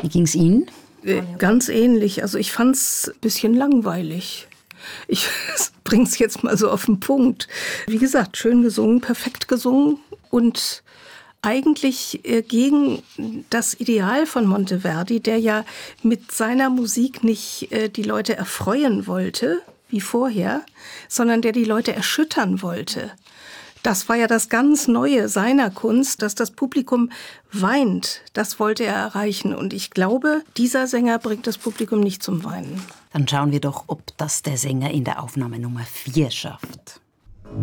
Wie ging es Ihnen? Ganz ähnlich. Also ich fand es ein bisschen langweilig. Ich bringe es jetzt mal so auf den Punkt. Wie gesagt, schön gesungen, perfekt gesungen und eigentlich gegen das Ideal von Monteverdi, der ja mit seiner Musik nicht die Leute erfreuen wollte, wie vorher, sondern der die Leute erschüttern wollte. Das war ja das ganz Neue seiner Kunst, dass das Publikum weint. Das wollte er erreichen. Und ich glaube, dieser Sänger bringt das Publikum nicht zum Weinen. Dann schauen wir doch, ob das der Sänger in der Aufnahme Nummer 4 schafft.